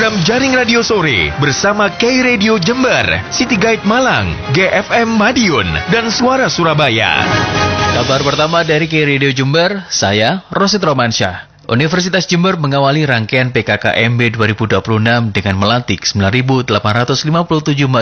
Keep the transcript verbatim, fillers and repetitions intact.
program Jaring Radio Sore bersama K-Radio Jember, City Guide Malang, G F M Madiun, dan Suara Surabaya. Kabar pertama dari K-Radio Jember, saya Rosid Romansyah. Universitas Jember mengawali rangkaian P K K M B dua ribu dua puluh enam dengan melantik sembilan ribu delapan ratus lima puluh tujuh